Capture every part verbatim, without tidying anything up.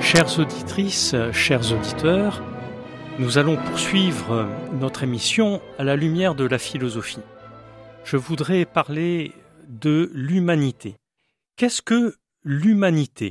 Chères auditrices, chers auditeurs, nous allons poursuivre notre émission à la lumière de la philosophie. Je voudrais parler de l'humanité. Qu'est-ce que l'humanité ?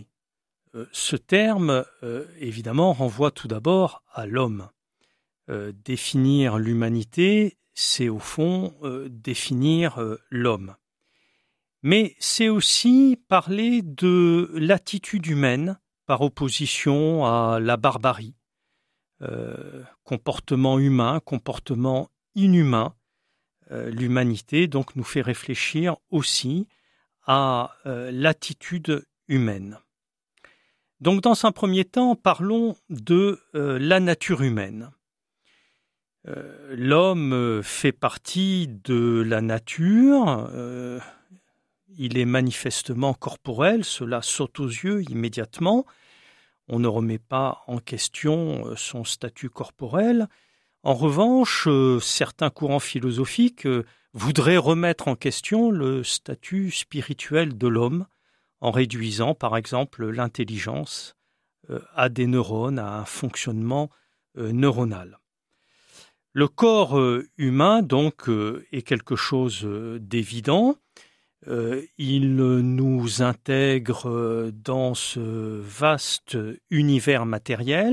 Euh, ce terme, euh, évidemment, renvoie tout d'abord à l'homme. Euh, définir l'humanité, c'est au fond euh, définir euh, l'homme. Mais c'est aussi parler de l'attitude humaine par opposition à la barbarie. Euh, comportement humain, comportement inhumain. Euh, l'humanité donc nous fait réfléchir aussi à euh, l'attitude humaine. Donc dans un premier temps, parlons de euh, la nature humaine. Euh, l'homme fait partie de la nature, euh, il est manifestement corporel, cela saute aux yeux immédiatement. On ne remet pas en question son statut corporel. En revanche, euh, certains courants philosophiques euh, voudraient remettre en question le statut spirituel de l'homme en réduisant, par exemple, l'intelligence euh, à des neurones, à un fonctionnement euh, neuronal. Le corps euh, humain, donc, euh, est quelque chose euh, d'évident. Euh, il nous intègre dans ce vaste univers matériel.